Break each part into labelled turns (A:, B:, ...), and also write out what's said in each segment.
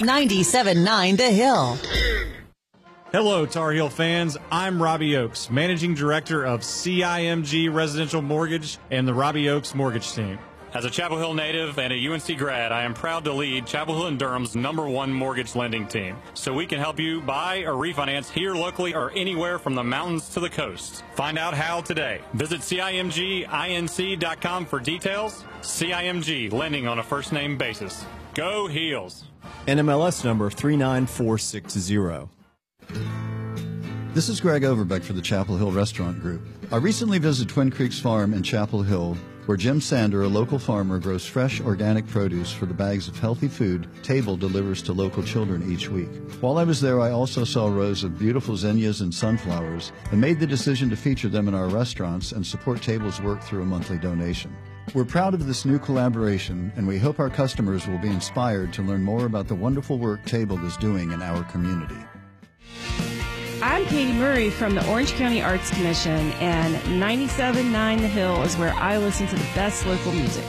A: 97.9 The Hill.
B: Hello, Tar Heel fans. I'm Robbie Oakes, Managing Director of CIMG Residential Mortgage and the Robbie Oakes Mortgage Team.
C: As a Chapel Hill native and a UNC grad, I am proud to lead Chapel Hill and Durham's #1 mortgage lending team, so we can help you buy or refinance here locally or anywhere from the mountains to the coast. Find out how today. Visit CIMGINC.com for details. CIMG, lending on a first-name basis. Go Heels.
D: NMLS number 39460.
E: This is Greg Overbeck for the Chapel Hill Restaurant Group. I recently visited Twin Creeks Farm in Chapel Hill, where Jim Sander, a local farmer, grows fresh organic produce for the bags of healthy food Table delivers to local children each week. While I was there, I also saw rows of beautiful zinnias and sunflowers and made the decision to feature them in our restaurants and support Table's work through a monthly donation. We're proud of this new collaboration, and we hope our customers will be inspired to learn more about the wonderful work Table is doing in our community.
F: I'm Katie Murray from the Orange County Arts Commission, and 97.9 The Hill is where I listen to the best local music.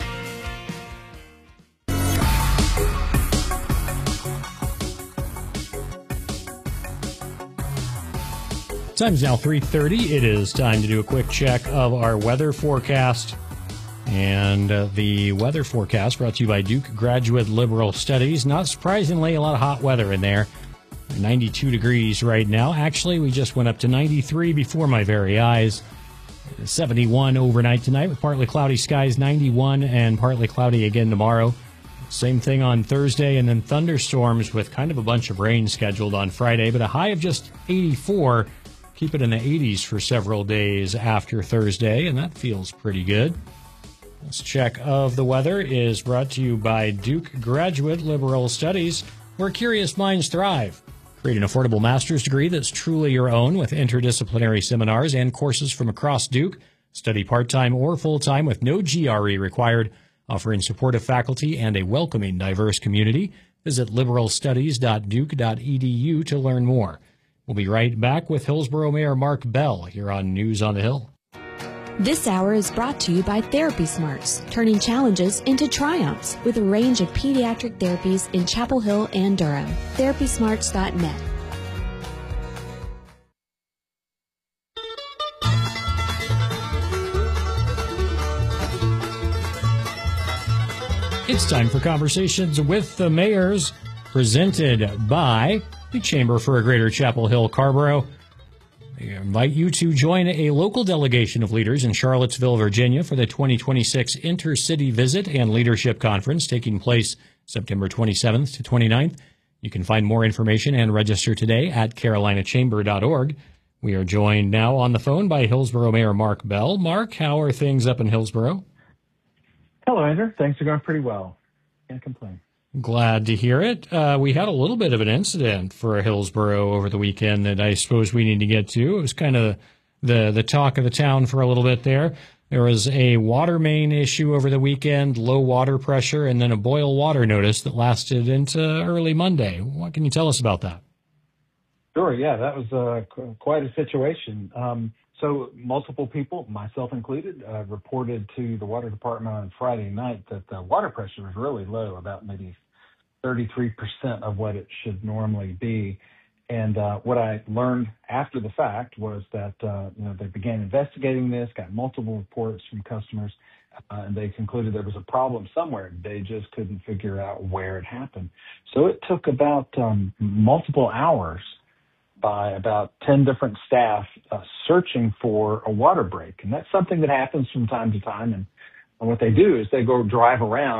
G: Time's now 3:30. It is time to do a quick check of our weather forecast. And the weather forecast brought to you by Duke Graduate Liberal Studies. Not surprisingly, a lot of hot weather in there. 92 degrees right now. Actually, we just went up to 93 before my very eyes. 71 overnight tonight with partly cloudy skies, 91, and partly cloudy again tomorrow. Same thing on Thursday, and then thunderstorms with kind of a bunch of rain scheduled on Friday, but a high of just 84. Keep it in the 80s for several days after Thursday, and that feels pretty good. This check of the weather is brought to you by Duke Graduate Liberal Studies, where curious minds thrive. Create an affordable master's degree that's truly your own with interdisciplinary seminars and courses from across Duke. Study part-time or full-time with no GRE required, offering supportive faculty and a welcoming, diverse community. Visit liberalstudies.duke.edu to learn more. We'll be right back with Hillsborough Mayor Mark Bell here on News on the Hill.
H: This hour is brought to you by Therapy Smarts, turning challenges into triumphs with a range of pediatric therapies in Chapel Hill and Durham. TherapySmarts.net.
G: It's time for Conversations with the Mayors, presented by the Chamber for a Greater Chapel Hill Carrboro. I invite you to join a local delegation of leaders in Charlottesville, Virginia for the 2026 Intercity Visit and Leadership Conference taking place September 27th to 29th. You can find more information and register today at carolinachamber.org. We are joined now on the phone by Hillsborough Mayor Mark Bell. Mark, how are things up in Hillsborough?
I: Hello, Andrew. Things are going pretty well. Can't complain.
G: Glad to hear it. We had a little bit of an incident for Hillsborough over the weekend that I suppose we need to get to. It was kind of the talk of the town for a little bit there. There was a water main issue over the weekend, low water pressure, and then a boil water notice that lasted into early Monday. What can you tell us about that?
I: Sure, yeah, that was quite a situation. So multiple people, myself included, reported to the water department on Friday night that the water pressure was really low, about maybe 33% of what it should normally be. And what I learned after the fact was that they began investigating this, got multiple reports from customers, and they concluded there was a problem somewhere. They just couldn't figure out where it happened. So it took about multiple hours by about 10 different staff searching for a water break. And that's something that happens from time to time. And what they do is they go drive around